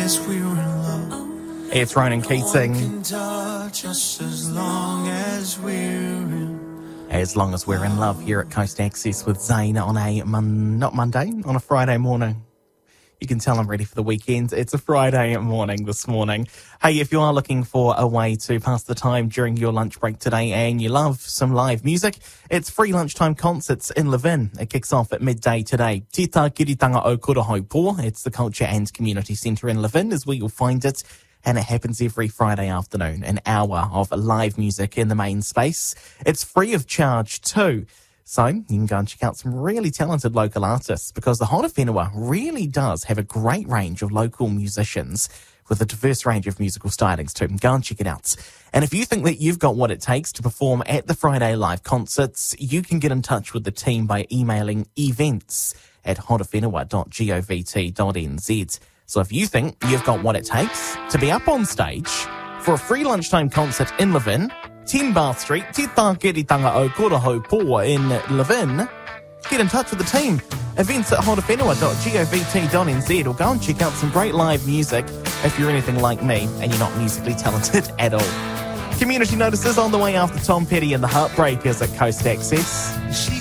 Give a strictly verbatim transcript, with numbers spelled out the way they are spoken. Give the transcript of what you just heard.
as we're in love. It's Ronan No one Keating. can touch us as long as we're in. As long as we're in love here at Coast Access with Zane on a, mon- not Monday, on a Friday morning. You can tell I'm ready for the weekend. It's a Friday morning this morning. Hey, if you are looking for a way to pass the time during your lunch break today and you love some live music, it's free lunchtime concerts in Levin. It kicks off at midday today. Tita Kiritanga o Kurahopo. It's the Culture and Community Centre in Levin is where you'll find it. And it happens every Friday afternoon, an hour of live music in the main space. It's free of charge too. So you can go and check out some really talented local artists because the Hora Whenua really does have a great range of local musicians with a diverse range of musical stylings too. Go and check it out. And if you think that you've got what it takes to perform at the Friday live concerts, you can get in touch with the team by emailing events at horawhenua dot govt dot n z. So if you think you've got what it takes to be up on stage for a free lunchtime concert in Levin, ten Bath Street, Te Tākeritanga o Kurahopo in Levin, get in touch with the team. Events at horawhenua dot govt dot n z or go and check out some great live music if you're anything like me and you're not musically talented at all. Community notices on the way after Tom Petty and the Heartbreakers at Coast Access. She